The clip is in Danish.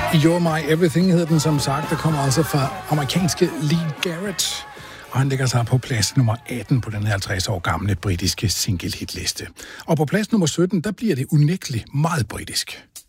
You're My Everything hedder den, som sagt. Der kommer altså fra amerikanske Lee Garrett. Og han lægger sig på plads nummer 18 på den 50 år gamle britiske single-hitliste. Og på plads nummer 17, der bliver det unægteligt meget britisk.